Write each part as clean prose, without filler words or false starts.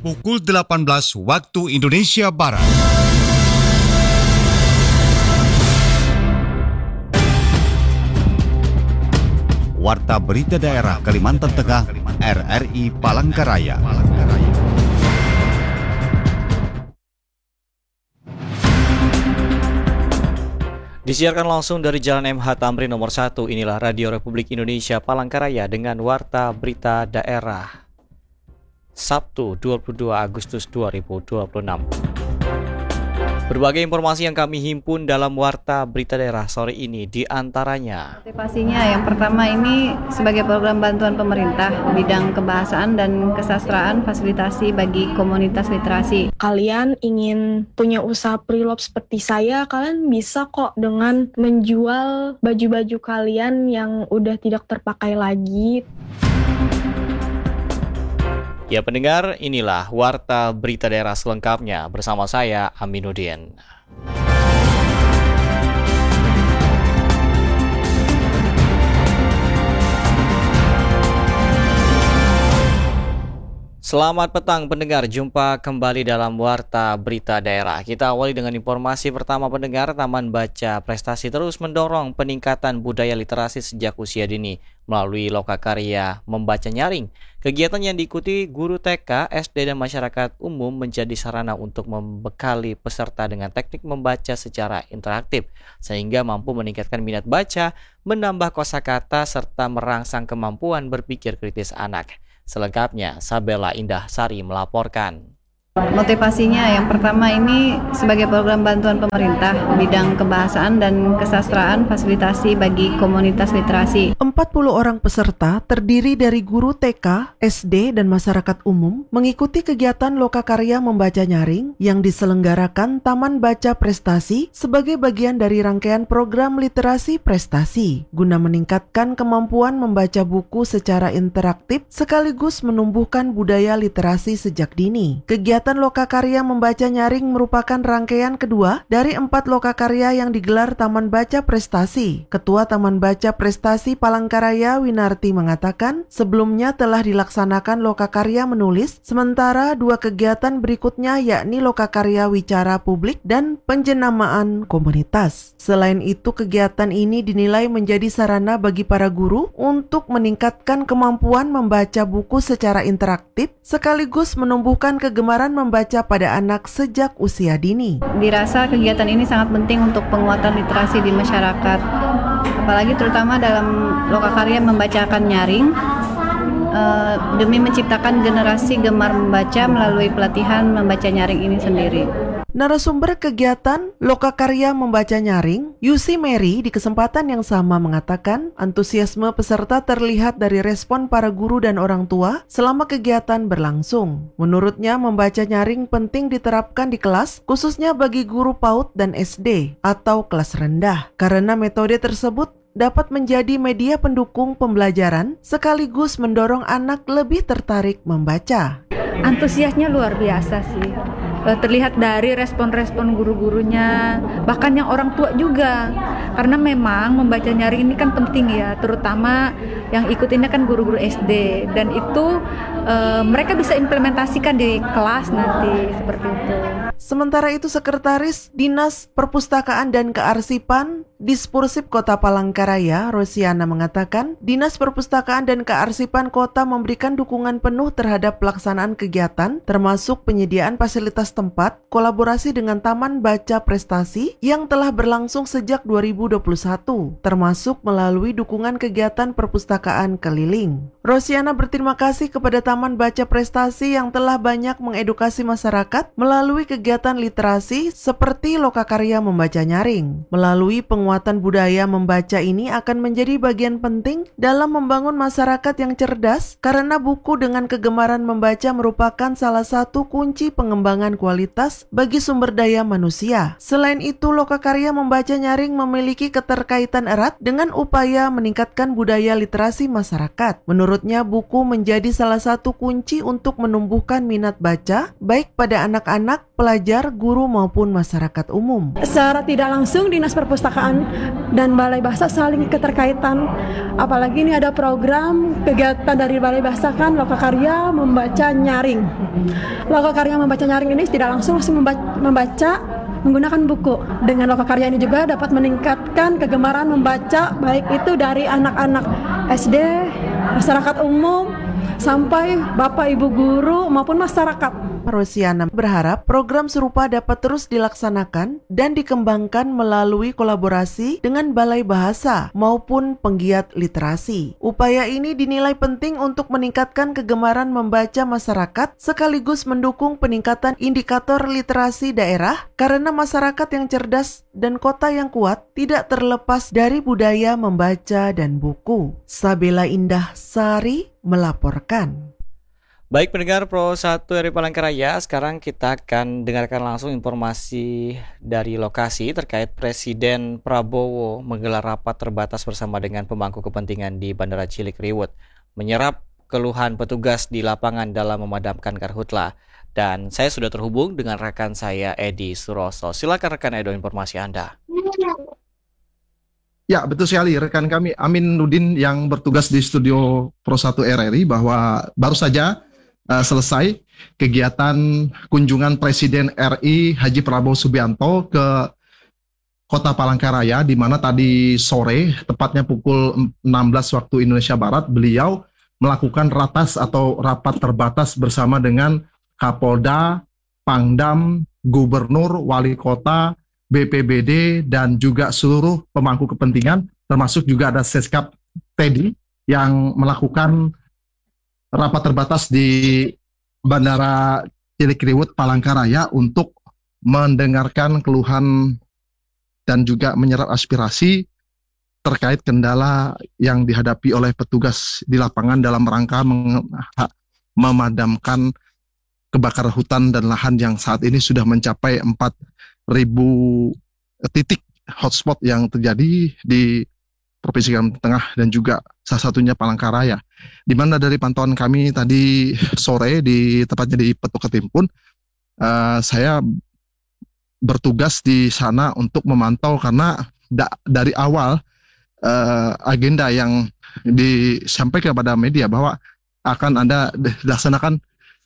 pukul 18 waktu Indonesia Barat. Warta Berita Daerah Kalimantan Tengah, RRI Palangkaraya. Disiarkan langsung dari Jalan MH Tamrin nomor 1, inilah Radio Republik Indonesia Palangkaraya dengan Warta Berita Daerah. Sabtu 22 Agustus 2026. Berbagai informasi yang kami himpun dalam Warta Berita Daerah sore ini diantaranya. Motivasinya yang pertama ini sebagai program bantuan pemerintah bidang kebahasaan dan kesastraan fasilitasi bagi komunitas literasi. Kalian ingin punya usaha pre-love seperti saya, kalian bisa kok dengan menjual baju-baju kalian yang udah tidak terpakai lagi. Ya pendengar, inilah Warta Berita Daerah selengkapnya bersama saya Aminuddin. Selamat petang pendengar, jumpa kembali dalam Warta Berita Daerah. Kita awali dengan informasi pertama pendengar. Taman Baca Prestasi terus mendorong peningkatan budaya literasi sejak usia dini melalui lokakarya membaca nyaring. Kegiatan yang diikuti guru TK, SD, dan masyarakat umum menjadi sarana untuk membekali peserta dengan teknik membaca secara interaktif sehingga mampu meningkatkan minat baca, menambah kosakata, serta merangsang kemampuan berpikir kritis anak. Selengkapnya, Sabella Indah Sari melaporkan. Motivasinya yang pertama ini sebagai program bantuan pemerintah bidang kebahasaan dan kesastraan fasilitasi bagi komunitas literasi. 40 orang peserta terdiri dari guru TK, SD, dan masyarakat umum mengikuti kegiatan lokakarya membaca nyaring yang diselenggarakan Taman Baca Prestasi sebagai bagian dari rangkaian program literasi prestasi guna meningkatkan kemampuan membaca buku secara interaktif sekaligus menumbuhkan budaya literasi sejak dini. Kegiatan lokakarya membaca nyaring merupakan rangkaian kedua dari 4 lokakarya yang digelar Taman Baca Prestasi. Ketua Taman Baca Prestasi Palangkaraya Winarti mengatakan sebelumnya telah dilaksanakan lokakarya menulis, sementara 2 kegiatan berikutnya yakni lokakarya wicara publik dan penjenamaan komunitas. Selain itu, kegiatan ini dinilai menjadi sarana bagi para guru untuk meningkatkan kemampuan membaca buku secara interaktif sekaligus menumbuhkan kegemaran membaca pada anak sejak usia dini. Dirasa kegiatan ini sangat penting untuk penguatan literasi di masyarakat, apalagi terutama dalam lokakarya membacakan nyaring demi menciptakan generasi gemar membaca melalui pelatihan membaca nyaring ini sendiri. Narasumber kegiatan lokakarya membaca nyaring, Yusi Mary, di kesempatan yang sama mengatakan antusiasme peserta terlihat dari respon para guru dan orang tua selama kegiatan berlangsung. Menurutnya, membaca nyaring penting diterapkan di kelas, khususnya bagi guru PAUD dan SD atau kelas rendah, karena metode tersebut dapat menjadi media pendukung pembelajaran sekaligus mendorong anak lebih tertarik membaca. Antusiasnya luar biasa sih. Terlihat dari respon-respon guru-gurunya, bahkan yang orang tua juga. Karena memang membaca nyaring ini kan penting ya, terutama yang ikut ini kan guru-guru SD. Dan itu mereka bisa implementasikan di kelas nanti, seperti itu. Sementara itu, Sekretaris Dinas Perpustakaan dan Kearsipan Dispursip Kota Palangkaraya, Rosiana mengatakan, Dinas Perpustakaan dan Kearsipan Kota memberikan dukungan penuh terhadap pelaksanaan kegiatan, termasuk penyediaan fasilitas tempat, kolaborasi dengan Taman Baca Prestasi yang telah berlangsung sejak 2021, termasuk melalui dukungan kegiatan perpustakaan keliling. Rosiana berterima kasih kepada Taman Baca Prestasi yang telah banyak mengedukasi masyarakat melalui kegiatan literasi seperti lokakarya membaca nyaring. Melalui penguatan budaya membaca ini akan menjadi bagian penting dalam membangun masyarakat yang cerdas karena buku dengan kegemaran membaca merupakan salah satu kunci pengembangan kualitas bagi sumber daya manusia. Selain itu, lokakarya membaca nyaring memiliki keterkaitan erat dengan upaya meningkatkan budaya literasi masyarakat. Menurutnya, buku menjadi salah satu kunci untuk menumbuhkan minat baca baik pada anak-anak, pelajar, guru maupun masyarakat umum. Secara tidak langsung Dinas Perpustakaan Perhutanan dan Balai Bahasa saling keterkaitan. Apalagi ini ada program kegiatan dari Balai Bahasa kan, Lokakarya Membaca Nyaring. Lokakarya Membaca Nyaring ini tidak langsung membaca menggunakan buku. Dengan Lokakarya ini juga dapat meningkatkan kegemaran membaca, baik itu dari anak-anak SD, masyarakat umum, sampai Bapak Ibu guru maupun masyarakat. Rosiana berharap program serupa dapat terus dilaksanakan dan dikembangkan melalui kolaborasi dengan Balai Bahasa maupun penggiat literasi. Upaya ini dinilai penting untuk meningkatkan kegemaran membaca masyarakat sekaligus mendukung peningkatan indikator literasi daerah karena masyarakat yang cerdas dan kota yang kuat tidak terlepas dari budaya membaca dan buku. Sabela Indah Sari melaporkan. Baik pendengar Pro 1 RRI Palangkaraya, sekarang kita akan dengarkan langsung informasi dari lokasi terkait Presiden Prabowo menggelar rapat terbatas bersama dengan pemangku kepentingan di Bandara Cilikriwut, menyerap keluhan petugas di lapangan dalam memadamkan karhutla. Dan saya sudah terhubung dengan rekan saya Edi Suroso. Silakan rekan Edo, informasi Anda. Ya, betul sekali rekan kami Amin Nudin yang bertugas di studio Pro 1 RRI bahwa baru saja selesai kegiatan kunjungan Presiden RI Haji Prabowo Subianto ke Kota Palangkaraya, di mana tadi sore, tepatnya pukul 16 waktu Indonesia Barat, beliau melakukan ratas atau rapat terbatas bersama dengan Kapolda, Pangdam, Gubernur, Wali Kota, BPBD, dan juga seluruh pemangku kepentingan, termasuk juga ada Seskap Teddy yang melakukan rapat terbatas di Bandara Cilikriwut Palangkaraya untuk mendengarkan keluhan dan juga menyerap aspirasi terkait kendala yang dihadapi oleh petugas di lapangan dalam rangka memadamkan kebakaran hutan dan lahan yang saat ini sudah mencapai 4.000 titik hotspot yang terjadi di Provinsi Kalimantan Tengah dan juga salah satunya Palangkaraya. Di mana dari pantauan kami tadi sore tepatnya di Petuk Ketimpun, saya bertugas di sana untuk memantau karena dari awal agenda yang disampaikan kepada media bahwa akan ada dilaksanakan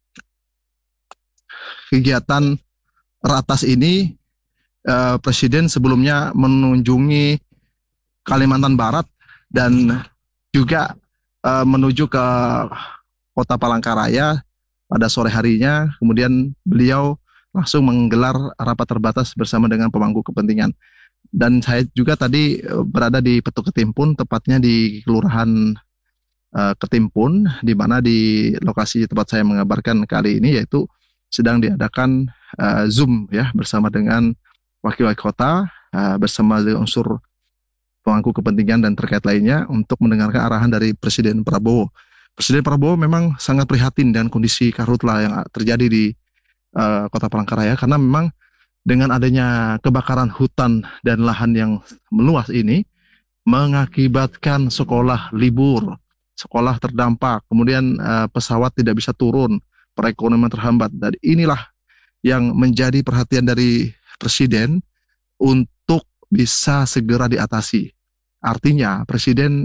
kegiatan ratas ini, Presiden sebelumnya mengunjungi Kalimantan Barat dan juga menuju ke Kota Palangkaraya pada sore harinya. Kemudian beliau langsung menggelar rapat terbatas bersama dengan pemangku kepentingan. Dan saya juga tadi berada di Petuk Ketimpun, tepatnya di Kelurahan Ketimpun, di mana di lokasi tempat saya mengabarkan kali ini yaitu sedang diadakan Zoom ya bersama dengan wakil-wakil kota bersama unsur pemangku kepentingan dan terkait lainnya untuk mendengarkan arahan dari Presiden Prabowo. Presiden Prabowo memang sangat prihatin dengan kondisi karhutla yang terjadi di Kota Palangkaraya karena memang dengan adanya kebakaran hutan dan lahan yang meluas ini mengakibatkan sekolah libur, sekolah terdampak, kemudian pesawat tidak bisa turun, perekonomian terhambat. Dan inilah yang menjadi perhatian dari Presiden untuk bisa segera diatasi. Artinya Presiden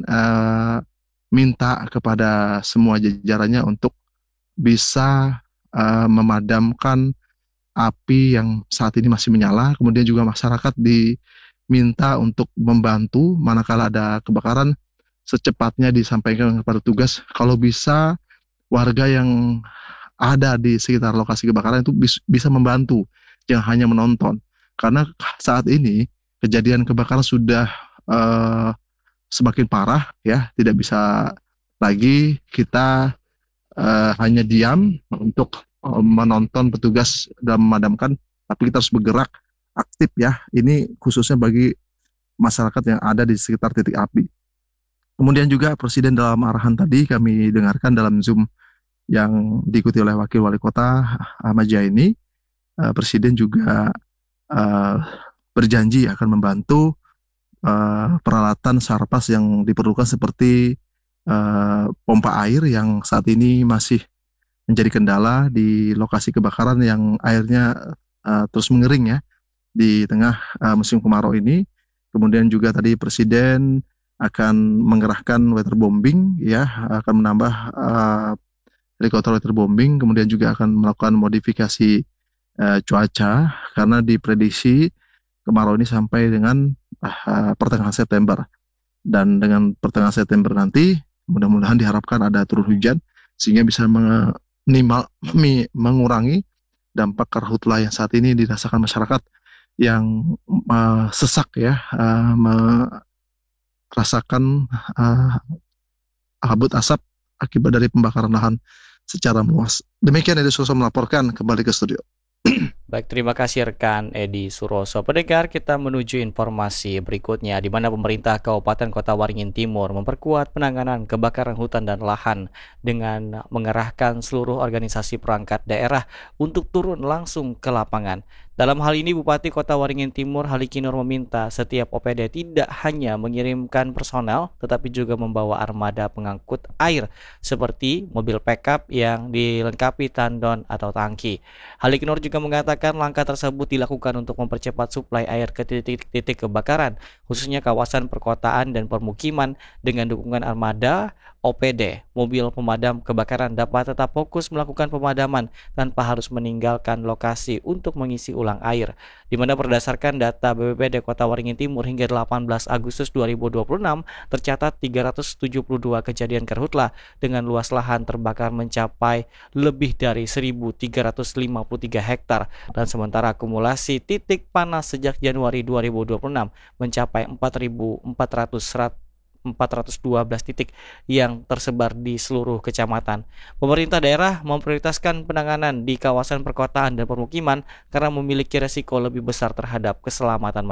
minta kepada semua jajarannya untuk bisa memadamkan api yang saat ini masih menyala. Kemudian juga masyarakat diminta untuk membantu manakala ada kebakaran, secepatnya disampaikan kepada tugas. Kalau bisa warga yang ada di sekitar lokasi kebakaran itu bisa membantu, jangan hanya menonton. Karena saat ini kejadian kebakaran sudah semakin parah ya, tidak bisa lagi kita hanya diam untuk menonton petugas dalam memadamkan, tapi kita harus bergerak aktif ya. Ini khususnya bagi masyarakat yang ada di sekitar titik api. Kemudian juga Presiden dalam arahan tadi kami dengarkan dalam Zoom yang diikuti oleh Wakil Wali Kota Ahmad Jaini, Presiden juga berjanji akan membantu peralatan sarpas yang diperlukan seperti pompa air yang saat ini masih menjadi kendala di lokasi kebakaran yang airnya terus mengering ya di tengah musim kemarau ini. Kemudian juga tadi Presiden akan mengerahkan waterbombing, ya, akan menambah helikopter waterbombing, kemudian juga akan melakukan modifikasi cuaca karena diprediksi kemarau ini sampai dengan pertengahan September. Dan dengan pertengahan September nanti mudah-mudahan diharapkan ada turun hujan sehingga bisa mengurangi dampak karhutlah yang saat ini dirasakan masyarakat yang sesak, ya, merasakan kabut asap akibat dari pembakaran lahan secara meluas. Demikian Edi Suroso melaporkan, kembali ke studio. Baik, terima kasih rekan Edi Suroso. Pendengar, kita menuju informasi berikutnya di mana pemerintah Kabupaten Kota Waringin Timur memperkuat penanganan kebakaran hutan dan lahan dengan mengerahkan seluruh organisasi perangkat daerah untuk turun langsung ke lapangan. Dalam hal ini, Bupati Kota Waringin Timur Halikinur meminta setiap OPD tidak hanya mengirimkan personel, tetapi juga membawa armada pengangkut air seperti mobil pickup yang dilengkapi tandon atau tangki. Halikinur juga mengatakan langkah tersebut dilakukan untuk mempercepat suplai air ke titik-titik kebakaran, khususnya kawasan perkotaan dan permukiman dengan dukungan armada OPD. Mobil pemadam kebakaran dapat tetap fokus melakukan pemadaman tanpa harus meninggalkan lokasi untuk mengisi ulang air, di mana berdasarkan data BPBD Kota Waringin Timur hingga 18 Agustus 2026 tercatat 372 kejadian karhutlah dengan luas lahan terbakar mencapai lebih dari 1.353 hektar, dan sementara akumulasi titik panas sejak Januari 2026 mencapai 4.412 titik yang tersebar di seluruh kecamatan. Pemerintah daerah memprioritaskan penanganan di kawasan perkotaan dan permukiman karena memiliki resiko lebih besar terhadap keselamatan masyarakat.